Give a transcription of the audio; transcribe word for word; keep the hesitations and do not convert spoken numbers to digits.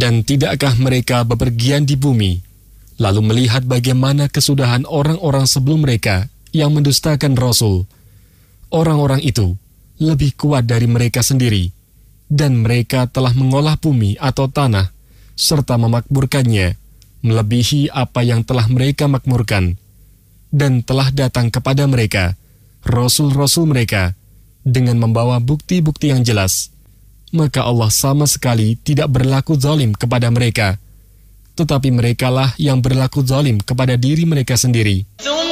Dan tidakkah mereka bepergian di bumi, lalu melihat bagaimana kesudahan orang-orang sebelum mereka yang mendustakan Rasul? Orang-orang itu lebih kuat dari mereka sendiri, dan mereka telah mengolah bumi atau tanah, serta memakmurkannya, melebihi apa yang telah mereka makmurkan. Dan telah datang kepada mereka Rasul-Rasul mereka dengan membawa bukti-bukti yang jelas. Maka Allah sama sekali tidak berlaku zalim kepada mereka, tetapi merekalah yang berlaku zalim kepada diri mereka sendiri.